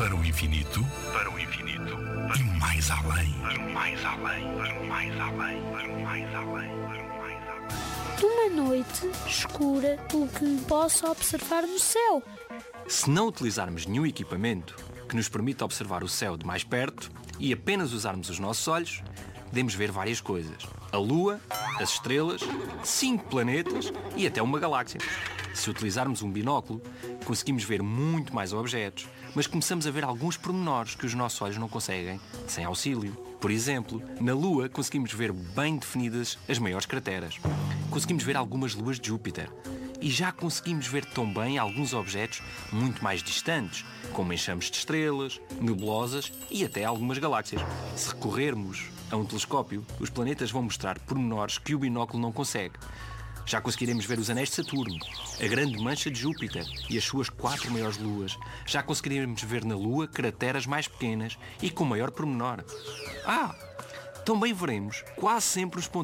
Para o infinito, para o infinito, e mais além, para o mais além, para o mais além, para o mais além, para o mais além. Numa noite escura, o que posso observar no céu? Se não utilizarmos nenhum equipamento que nos permita observar o céu de mais perto e apenas usarmos os nossos olhos, podemos ver várias coisas. A Lua, as estrelas, 5 planetas e até uma galáxia. Se utilizarmos um binóculo, conseguimos ver muito mais objetos, mas começamos a ver alguns pormenores que os nossos olhos não conseguem sem auxílio. Por exemplo, na Lua conseguimos ver bem definidas as maiores crateras. Conseguimos ver algumas luas de Júpiter. E já conseguimos ver também alguns objetos muito mais distantes, como enxames de estrelas, nebulosas e até algumas galáxias. Se recorrermos a um telescópio, os planetas vão mostrar pormenores que o binóculo não consegue. Já conseguiremos ver os anéis de Saturno, a grande mancha de Júpiter e as suas 4 maiores luas. Já conseguiremos ver na Lua crateras mais pequenas e com maior pormenor. Também veremos quase sempre os pontos